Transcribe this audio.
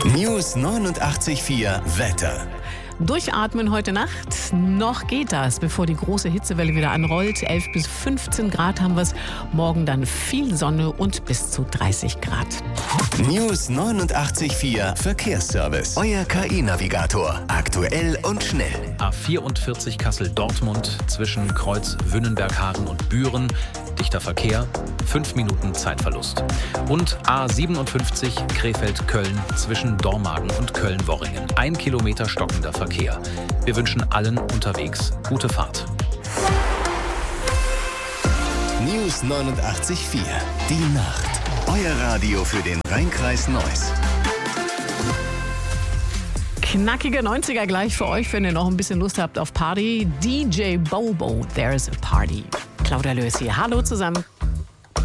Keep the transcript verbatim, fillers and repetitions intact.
News neunundachtzig Komma vier Wetter. Durchatmen heute Nacht, noch geht das, bevor die große Hitzewelle wieder anrollt. elf bis fünfzehn Grad haben wir es, morgen dann viel Sonne und bis zu dreißig Grad. News neunundachtzig Komma vier Verkehrsservice. Euer K I-Navigator. Aktuell und schnell. A vierundvierzig Kassel-Dortmund zwischen Kreuz Wünnenberg-Hagen und Büren. Dichter Verkehr, fünf Minuten Zeitverlust. Und A siebenundfünfzig Krefeld-Köln zwischen Dormagen und Köln-Worringen. Ein Kilometer stockender Verkehr. Wir wünschen allen unterwegs gute Fahrt. News neunundachtzig Komma vier. Die Nacht. Euer Radio für den Rheinkreis Neuss. Knackige neunziger gleich für euch, wenn ihr noch ein bisschen Lust habt auf Party. D J Bobo, there's a party. Claudia Lösi, hallo zusammen.